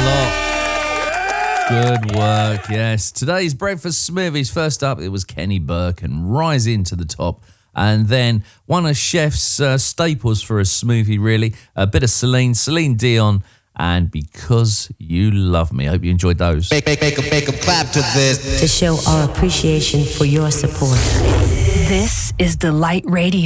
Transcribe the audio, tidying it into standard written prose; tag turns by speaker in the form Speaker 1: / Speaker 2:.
Speaker 1: lot. Good work, yes. Today's Breakfast Smoothies. First up, it was Kenny Burke and Rising to the Top. And then one of Chef's staples for a smoothie, really. A bit of Celine Dion, and Because You Love Me. I hope you enjoyed those.
Speaker 2: Make 'em clap to this.
Speaker 3: To show our appreciation for your support.
Speaker 4: This is Delight Radio.